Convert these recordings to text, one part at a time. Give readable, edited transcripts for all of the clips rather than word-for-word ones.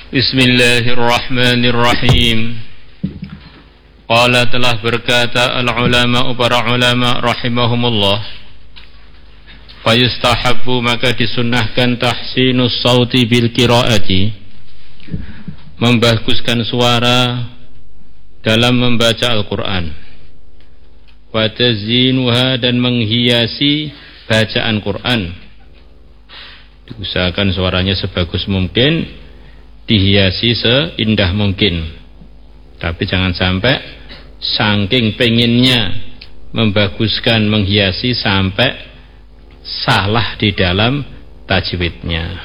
Bismillahirrahmanirrahim. Qala telah berkata al-ulama para ulama rahimahumullah, fayustahabbu maka disunnahkan tahsinus sauti bil qiraati, membaguskan suara dalam membaca Al-Qur'an, wa tazyinuha dan menghiasi bacaan Qur'an. Diusahakan suaranya sebagus mungkin, dihiasi seindah mungkin, tapi jangan sampai saking penginnya membaguskan, menghiasi sampai salah di dalam tajwidnya.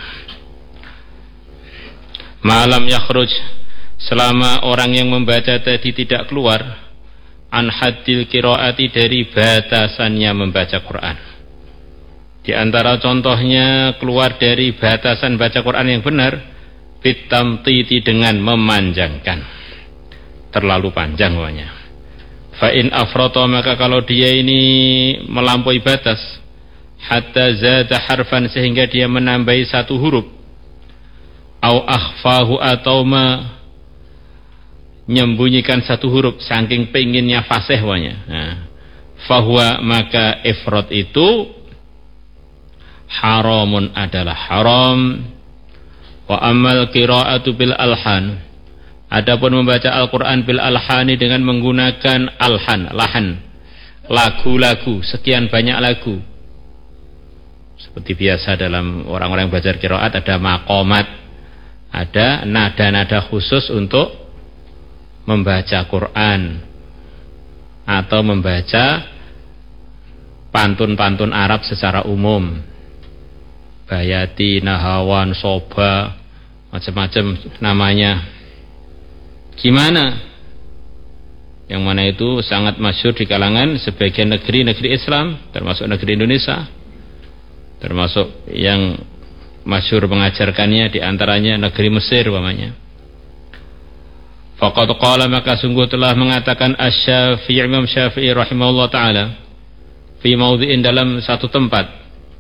Malam yakhruj, selama orang yang membaca tadi tidak keluar an haddil qiraati, dari batasannya membaca Quran. Di antara contohnya keluar dari batasan baca Quran yang benar, bitamtiti, dengan memanjangkan, terlalu panjang namanya. Fa in afrata, maka kalau dia ini melampaui batas, hatta zada harfan, sehingga dia menambahi satu huruf, au akhfahu, atau menyembunyikan satu huruf saking penginnya fasih namanya. Fahuwa, maka ifrat itu haramun, adalah haram. Wa amal qiraatu bil alhan, adapun membaca Al-Qur'an bil alhani, dengan menggunakan alhan, lahan, lagu-lagu, sekian banyak lagu. Seperti biasa dalam orang-orang belajar qiraat ada maqamat, ada nada-nada khusus untuk membaca Quran atau membaca pantun-pantun Arab secara umum. Bayati, Nahawan, Soba, macam-macam namanya. Gimana? Yang mana itu sangat masyhur di kalangan sebagian negeri-negeri Islam, termasuk negeri Indonesia, termasuk yang masyhur mengajarkannya di antaranya negeri Mesir umpamanya. Faqad qala, maka sungguh telah mengatakan Asy-Syafi'i, Imam Syafi'i rahimahullah taala, fi maudhi'in, dalam satu tempat,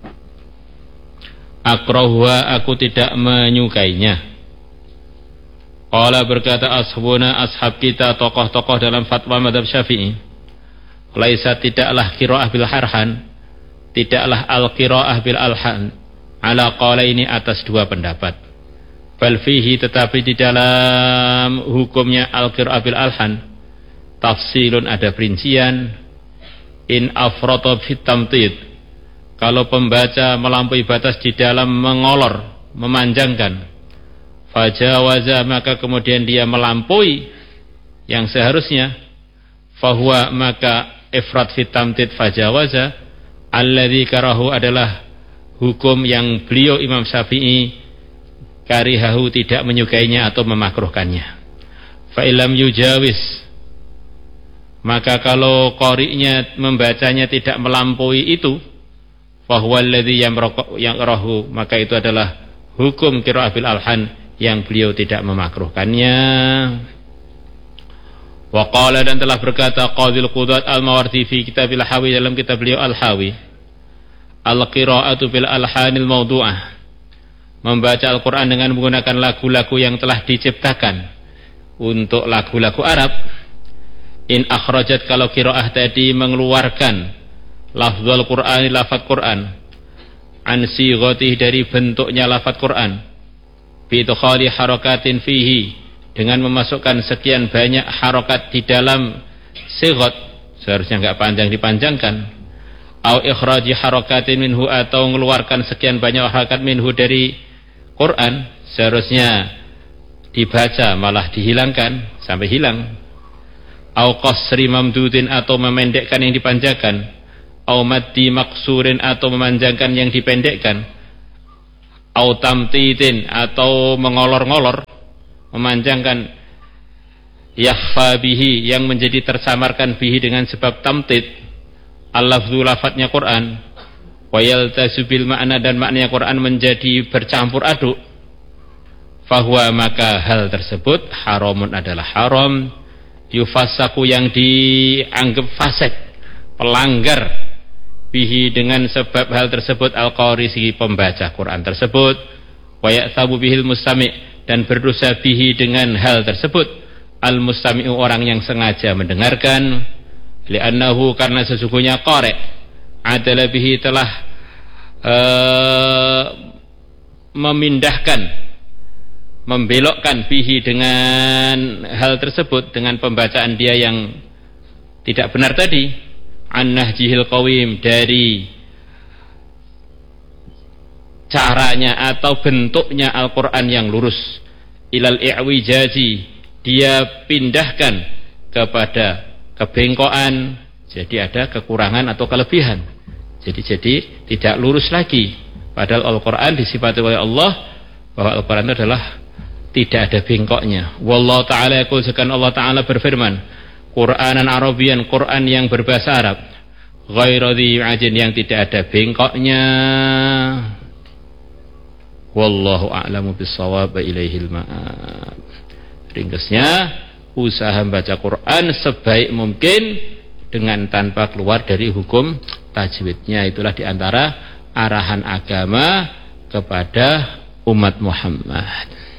akrahuha, aku tidak menyukainya. Qala, berkata ashabuna, ashab kita, tokoh-tokoh dalam fatwa madhab Syafi'i, laisa, tidaklah qiraah bil harhan, tidaklah al-qiraah bil alhan, ala qalaini, atas dua pendapat. Bal fihi, tetapi di dalam hukumnya al-qiraah bil alhan, tafsilun, ada perincian. In afrata fit tamtid, kalau pembaca melampaui batas di dalam mengolor, memanjangkan, fajawaza, maka kemudian dia melampaui yang seharusnya, fahuwa, maka ifrat fit tamtid fajawaza, alladzi karahu, adalah hukum yang beliau Imam Syafi'i karihahu, tidak menyukainya atau memakruhkannya. Fa illam yujawis, maka kalau qari'nya membacanya tidak melampaui itu, fahuwa alladzi yamrahu, maka itu adalah hukum qiraah bil alhan yang beliau tidak memakruhkannya. Wa qala, dan telah berkata Qadhil Qudat al-Mawardi fi kitabil Hawi, dalam kitab beliau Al-Hawi, al-qiraatu bil alhanil mawdu'ah, membaca Al-Qur'an dengan menggunakan lagu-lagu yang telah diciptakan untuk lagu-lagu Arab. In akhrajat, kalau qiraah tadi mengeluarkan lafzul Qur'ani, lafaz Qur'an, an sighatihi, dari bentuknya lafaz Qur'an, bi idkhali harakatin fihi, dengan memasukkan sekian banyak harokat di dalam sighat, seharusnya enggak panjang dipanjangkan, au ikhraji harakatin minhu, atau mengeluarkan sekian banyak harakat minhu dari Qur'an, seharusnya dibaca malah dihilangkan sampai hilang, au qasri mamdudin, atau memendekkan yang dipanjangkan, au maddi maksurin, atau memanjangkan yang dipendekkan, au tamtidin, atau mengolor-ngolor, memanjangkan, yakhfa bihi, yang menjadi tersamarkan bihi dengan sebab tamtid, al-lafzu, lafadznya Quran, wa yaltazu bil ma'na, dan maknanya Quran menjadi bercampur aduk, fahuwa, maka hal tersebut haramun, adalah haram, yufassaku, yang dianggap fasik, pelanggar, bihi, dengan sebab hal tersebut, al-qari, si pembaca Quran tersebut, wa ya'thabu bihil mustami', dan berdosa bihi dengan hal tersebut al-mustami'u orang yang sengaja mendengarkan, li'annahu karena sesungguhnya qari' adalah bihi telah membelokkan bihi dengan hal tersebut, dengan pembacaan dia yang tidak benar tadi, an nahjihil qawim, dari caranya atau bentuknya Al-Quran yang lurus, ilal i'wijaji, dia pindahkan kepada kebengkokan, jadi ada kekurangan atau kelebihan, jadi tidak lurus lagi. Padahal Al-Quran disifati oleh Allah bahwa Al-Quran itu adalah tidak ada bengkoknya. Wallahu ta'ala yaqul, sekan Allah ta'ala berfirman, Qur'anan Arabian, Quran yang berbahasa Arab, ghairu dhi ajin, yang tidak ada bengkoknya. Wallahu a'lamu bis-shawab, ilaihil ma'ab. Ringkasnya, usaha membaca Quran sebaik mungkin dengan tanpa keluar dari hukum tajwidnya. Itulah diantara arahan agama kepada umat Muhammad.